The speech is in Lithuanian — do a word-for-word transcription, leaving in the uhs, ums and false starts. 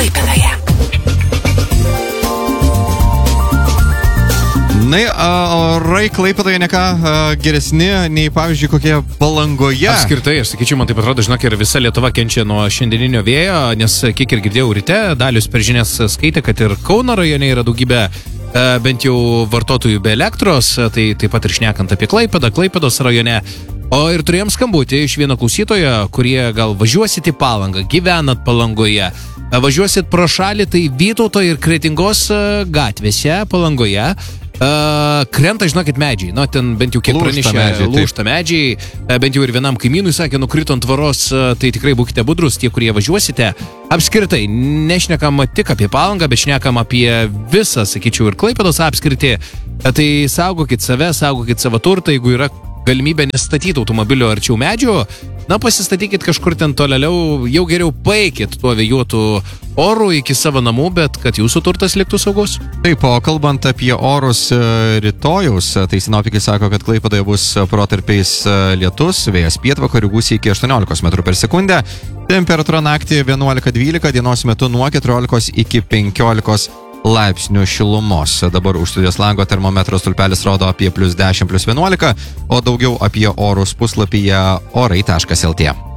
Klaipėdoje. Na, orai Klaipėdoje ne ką geresni nei, pavyzdžiui, kokie Palangoje. Apskritai, aš sakyčiau, man taip atrodo, žinok, ir visa Lietuva kenčia nuo šiandieninio vėjo, nes kiek ir girdėjau ryte, Dalius per žinias skaitė, kad ir Kauno rajone yra daugybė bent jau vartotojų be elektros, tai taip pat ir šnekant apie Klaipėdą, Klaipėdos rajone. O ir turėjom skambutį iš vieno klausytojo, kurie gal važiuosit į Palangą, gyvenat Palangoje, važiuosit pro šalį, tai Vytauto ir Kretingos gatvėse Palangoje. Uh, krenta, žinokit, medžiai. Nu, ten bent jau kiek pranešė, medžiai, lūžta medžiai. Uh, bent jau ir vienam kaimynui sakė, nukrito ant tvoros, uh, tai tikrai būkite budrus, tie, kurie važiuosite. Apskritai, nešnekam tik apie Palangą, bet šnekam apie visą, sakyčiau, ir Klaipėdos apskritį. Uh, tai saugokit save, saugokit savo turtą, jeigu yra galimybė nestatyti automobilio arčiau medžio, na, pasistatykit kažkur ten tolėliau, jau geriau paeikit tuo vėjuotų orų iki savo namų, bet kad jūsų turtas liktų saugus. Taip, o kalbant apie orus rytojaus, tai sinoptikai sako, kad Klaipėdoje bus protarpiais lietus, vėjas pietvakarių gūsiai iki aštuoniolikos metrų per sekundę, temperatūra naktį vienuolika dvylika, dienos metu nuo keturiolikos iki penkiolikos laipsnių šilumos. Dabar už studijos lango termometro stulpelis rodo apie plius dešimt, plius vienuolika, o daugiau apie orus puslapyje orai taškas lt.